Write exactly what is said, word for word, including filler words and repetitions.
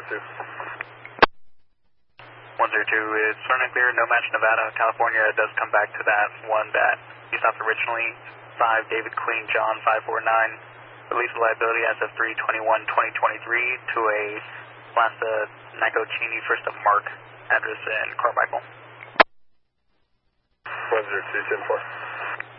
two. one zero two, it's running clear, no match Nevada, California. It does come back to that one that you stopped originally. five David Queen John five four nine. Release of liability as of three twenty-one twenty twenty-three to a Plaza Nacocini First of Mark address in Carmichael. one zero two, ten four.